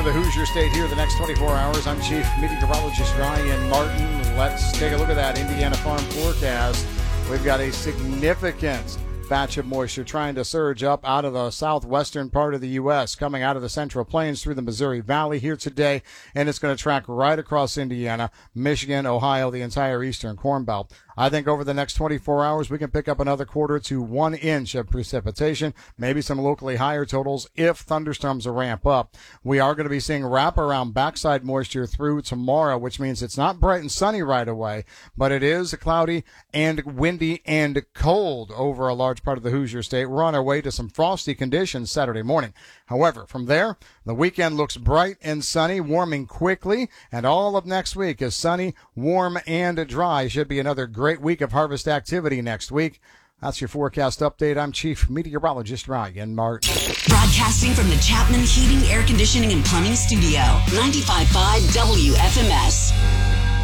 over the Hoosier State here the next 24 hours. I'm Chief Meteorologist Ryan Martin. Let's take a look at that Indiana Farm forecast. We've got a significant batch of moisture trying to surge up out of the southwestern part of the U.S., coming out of the Central Plains through the Missouri Valley here today, and it's going to track right across Indiana, Michigan, Ohio, the entire eastern Corn Belt. I think over the next 24 hours, we can pick up another 1/4 to 1 inch of precipitation, maybe some locally higher totals if thunderstorms ramp up. We are going to be seeing wraparound backside moisture through tomorrow, which means it's not bright and sunny right away, but it is cloudy and windy and cold over a large part of the Hoosier State. We're on our way to some frosty conditions Saturday morning. However, from there, the weekend looks bright and sunny, warming quickly, and all of next week is sunny, warm, and dry. Should be another great week of harvest activity next week. That's your forecast update. I'm Chief Meteorologist Ryan Martin. Broadcasting from the Chapman Heating, Air Conditioning, and Plumbing Studio, 95.5 WFMS.